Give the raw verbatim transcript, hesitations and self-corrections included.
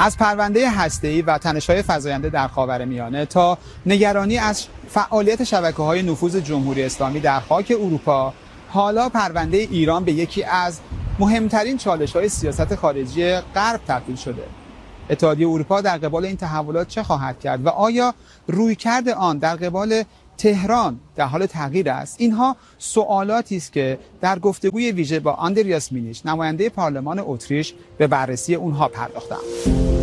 از پرونده هسته‌ای و تنش‌های فزاینده در خاورمیانه تا نگرانی از فعالیت شبکه‌های نفوذ جمهوری اسلامی در خاک اروپا، حالا پرونده ایران به یکی از مهمترین چالش‌های سیاست خارجی غرب تبدیل شده. اتحادیه اروپا در قبال این تحولات چه خواهد کرد و آیا رویکرد آن در قبال تهران در حال تغییر است؟ اینها سوالاتی است که در گفتگوی ویژه با آندریاس مینیش، نماینده پارلمان اتریش، به بررسی اونها پرداختم.